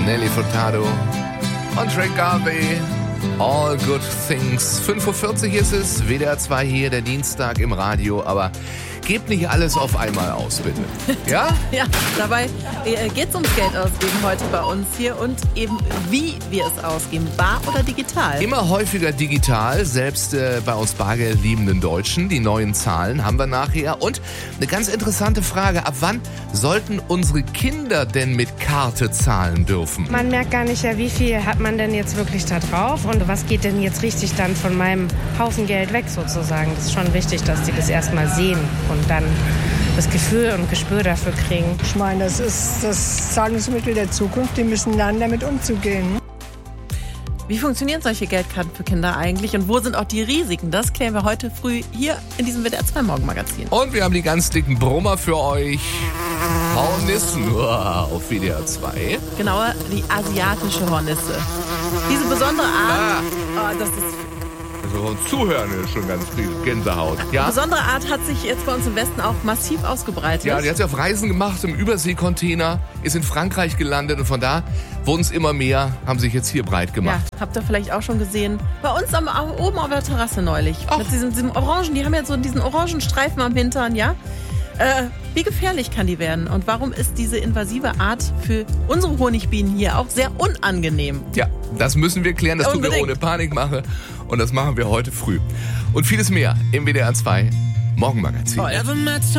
Nelly Furtado und Rick Garvey. All Good Things. 5.40 Uhr ist es, WDR 2 hier, der Dienstag im Radio, aber gebt nicht alles auf einmal aus, bitte. Ja? Ja, dabei geht es ums Geld ausgeben heute bei uns hier und eben wie wir es ausgeben, bar oder digital. Immer häufiger digital, selbst bei uns bargeldliebenden Deutschen. Die neuen Zahlen haben wir nachher. Und eine ganz interessante Frage, ab wann sollten unsere Kinder denn mit Karte zahlen dürfen? Man merkt gar nicht, ja, wie viel hat man denn jetzt wirklich da drauf und was geht denn jetzt richtig dann von meinem Haufen Geld weg sozusagen. Das ist schon wichtig, dass die das erstmal sehen und dann das Gefühl und Gespür dafür kriegen. Ich meine, das ist das Zahlungsmittel der Zukunft. Die müssen lernen, damit umzugehen. Wie funktionieren solche Geldkarten für Kinder eigentlich und wo sind auch die Risiken? Das klären wir heute früh hier in diesem WDR 2 Morgenmagazin. Und wir haben die ganz dicken Brummer für euch. Hornissen auf WDR 2. Genauer die asiatische Hornisse. Diese besondere Art, das ist Also Zuhören ist schon ganz viel Gänsehaut. Ja? Eine besondere Art hat sich jetzt bei uns im Westen auch massiv ausgebreitet. Ja, die hat sich auf Reisen gemacht im Überseekontainer, ist in Frankreich gelandet und von da wurden es immer mehr, haben sich jetzt hier breit gemacht. Ja, habt ihr vielleicht auch schon gesehen. Bei uns oben auf der Terrasse neulich. Ach. Mit diesem Orangen, die haben ja so diesen orangen Streifen am Hintern, ja? Wie gefährlich kann die werden? Und warum ist diese invasive Art für unsere Honigbienen hier auch sehr unangenehm? Ja, das müssen wir klären, das tun wir Unbedingt. ohne Panikmache und das machen wir heute früh. Und vieles mehr im WDR 2 Morgenmagazin. Toll.